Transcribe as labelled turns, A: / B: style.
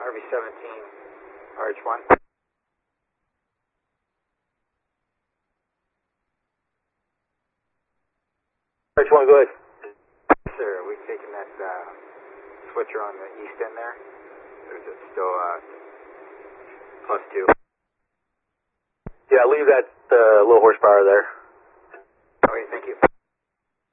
A: RV-17, RH1.
B: RH1, go ahead.
A: Sir, are we taking that switcher on the east end there? Or is it still +2?
B: Yeah, leave that low horsepower there.